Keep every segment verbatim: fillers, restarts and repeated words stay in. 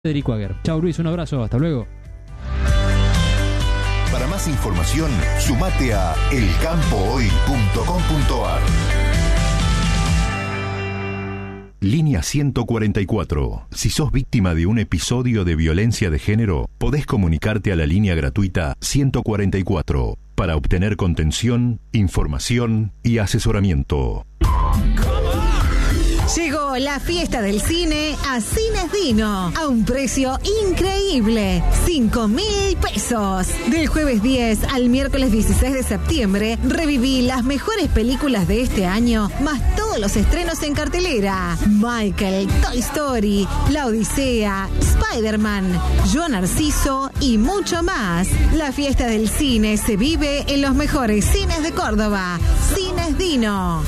Federico Aguer. Chau Luis, un abrazo, hasta luego. Para más información, sumate a el campo hoy punto com punto a r. Línea ciento cuarenta y cuatro. Si sos víctima de un episodio de violencia de género, podés comunicarte a la línea gratuita ciento cuarenta y cuatro para obtener contención, información y asesoramiento. Llegó la fiesta del cine a Cines Dino a un precio increíble, cinco mil pesos. Del jueves diez al miércoles dieciséis de septiembre, reviví las mejores películas de este año, más todos los estrenos en cartelera. Michael, Toy Story, La Odisea, Spider-Man, Yo Narciso y mucho más. La fiesta del cine se vive en los mejores cines de Córdoba. Cines Dino.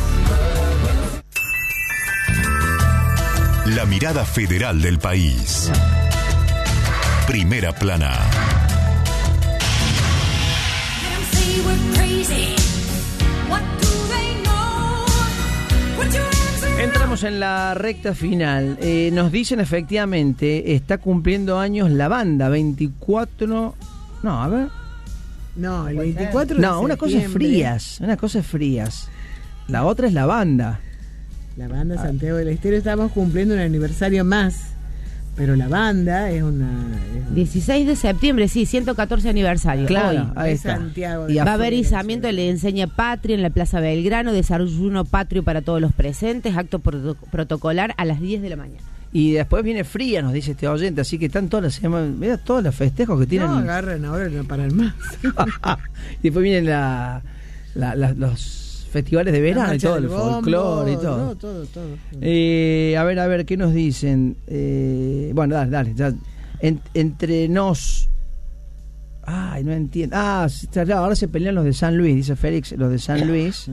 La mirada federal del país. Primera plana. Entramos en la recta final. Eh, nos dicen efectivamente, está cumpliendo años la banda, veinticuatro... No, a ver... No, el veinticuatro de No, una cosa es frías, una cosa es frías. La otra es la banda. La banda Santiago del Estero, estamos cumpliendo un aniversario más, pero la banda es una... Es un... dieciséis de septiembre, sí, ciento catorce aniversario. Claro, hoy. ahí está. Santiago Y Va a del haber Estero. izamiento de la enseña patria en la Plaza Belgrano, desayuno patrio para todos los presentes, acto proto- protocolar a las diez de la mañana. Y después viene fría, nos dice este oyente, así que están todas las semanas, mira todos los festejos que tienen. No, agarran ahora, no paran más. Y después vienen la, la, la- los festivales de verano La y todo, marcha el del bombo, folclore y todo. No, todo, todo. Eh, a ver, a ver, ¿qué nos dicen? Eh, bueno, dale, dale. Ya. En- entre nos... Ay, no entiendo. Ah, sí, claro, ahora se pelean los de San Luis, dice Félix, los de San Luis.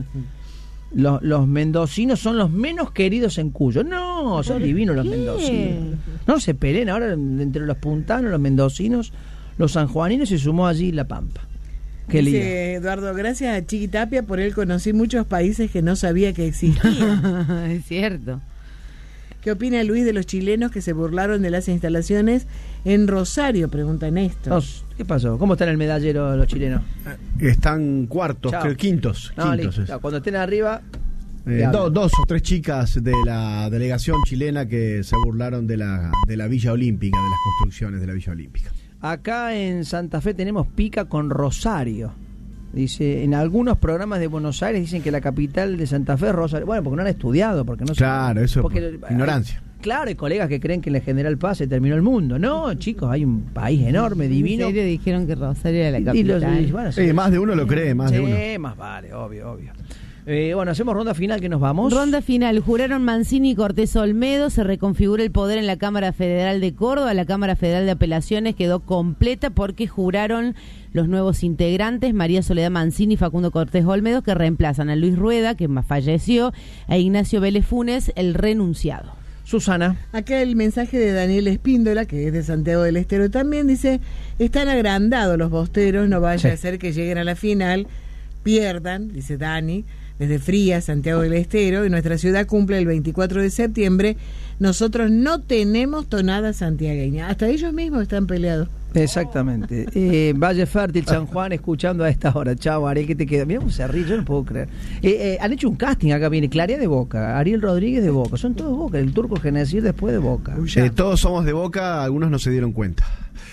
Los, los mendocinos son los menos queridos en Cuyo. No, son divinos los qué? mendocinos. No se peleen ahora entre los puntanos, los mendocinos, los sanjuaninos y sumó allí La Pampa. Qué lío. Dice Eduardo, gracias a Chiqui Tapia por él conocí muchos países que no sabía que existían. Es cierto. ¿Qué opina Luis de los chilenos que se burlaron de las instalaciones en Rosario? Pregunta Néstor. Nos- ¿Qué pasó? ¿Cómo están el medallero los chilenos? Están cuartos, Chao. creo, quintos. No, quintos listo. es. Ya, cuando estén arriba... Eh, Te do- hablo. dos o tres chicas de la delegación chilena que se burlaron de la, de la Villa Olímpica, de las construcciones de la Villa Olímpica. Acá en Santa Fe tenemos pica con Rosario. Dice, en algunos programas de Buenos Aires dicen que la capital de Santa Fe es Rosario. Bueno, porque no han estudiado, porque no Claro, saben. eso es Porque, por ignorancia. hay- claro, hay colegas que creen que en la General Paz se terminó el mundo. No, chicos, hay un país enorme, divino. ¿En serio dijeron que Rosario era la Y los- capital? y bueno, sí. Eh, más de uno lo cree, más Sí, de uno. más vale, obvio, obvio. Eh, bueno, hacemos ronda final, que nos vamos. Ronda final, juraron Mancini y Cortés Olmedo, se reconfigura el poder en la Cámara Federal de Córdoba, la Cámara Federal de Apelaciones quedó completa porque juraron los nuevos integrantes, María Soledad Mancini y Facundo Cortés Olmedo, que reemplazan a Luis Rueda, que más falleció, a Ignacio Vélez Funes, el renunciado. Susana. Acá el mensaje de Daniel Espíndola, que es de Santiago del Estero también, dice, están agrandados los bosteros, no vaya Sí. a ser que lleguen a la final, pierdan, dice Dani, desde Frías, Santiago del Estero, y nuestra ciudad cumple el veinticuatro de septiembre, nosotros no tenemos tonada santiagueña, hasta ellos mismos están peleados. Exactamente. Eh, Valle Fértil, San Juan, escuchando a esta hora. Chao, Ariel, ¿qué te queda? Mira cómo se ríe, yo no puedo creer. Eh, eh, han hecho un casting acá, viene Claria de Boca, Ariel Rodríguez de Boca, son todos Boca, el turco Genesir después de Boca. Eh, todos somos de Boca, algunos no se dieron cuenta.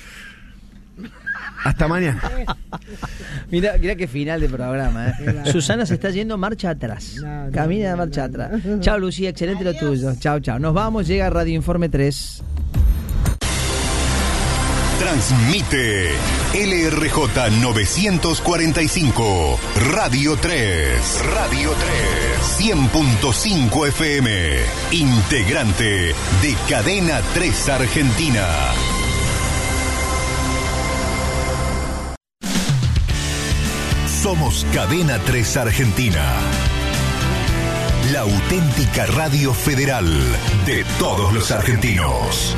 Hasta mañana. Mira, mira qué final de programa. ¿eh? Susana se está yendo marcha atrás. No, no, Camina no, marcha no, atrás. no. Chao, Lucía, excelente lo tuyo. Chao, chao. Nos vamos, llega Radio Informe tres. Transmite L R J novecientos cuarenta y cinco, Radio tres. Radio tres. cien punto cinco F M. Integrante de Cadena tres Argentina. Somos Cadena tres Argentina. La auténtica radio federal de todos los argentinos.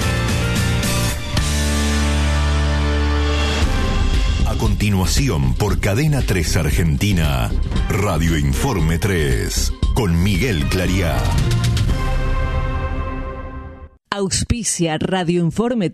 A continuación, por Cadena tres Argentina, Radio Informe tres, con Miguel Clariá. Auspicia Radio Informe